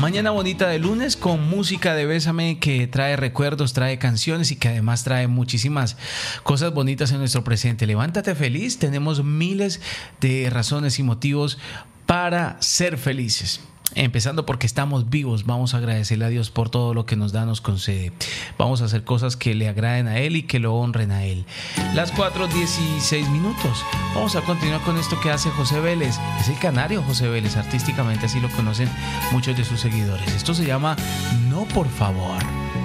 Mañana bonita de lunes con música de Bésame que trae recuerdos, trae canciones y que además trae muchísimas cosas bonitas en nuestro presente. Levántate feliz, tenemos miles de razones y motivos para ser felices. Empezando porque estamos vivos, vamos a agradecerle a Dios por todo lo que nos da, nos concede. Vamos a hacer cosas que le agraden a Él y que lo honren a Él. Las 4:16. Vamos a continuar con esto que hace José Vélez. Es el canario José Vélez, artísticamente así lo conocen muchos de sus seguidores. Esto se llama No por favor.